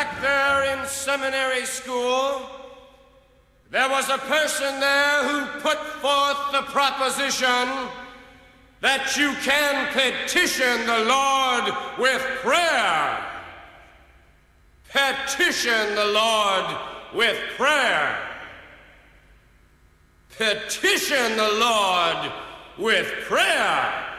back there in seminary school, there was a person there who put forth the proposition that you can petition the Lord with prayer. Petition the Lord with prayer. Petition the Lord with prayer.